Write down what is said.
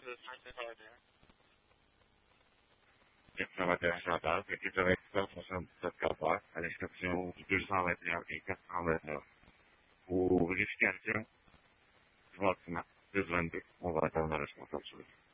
Ça m'intéresse à base, et puis avec ça, ça me capable à l'exception de 221 et 429. Pour vérification, je vois que 222, on va attendre la responsable sur le